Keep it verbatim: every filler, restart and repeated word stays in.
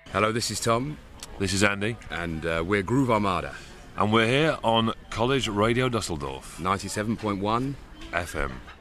Hello, this is Tom. This is Andy. And uh, we're Groove Armada. And we're here on College Radio Dusseldorf. ninety-seven point one F M.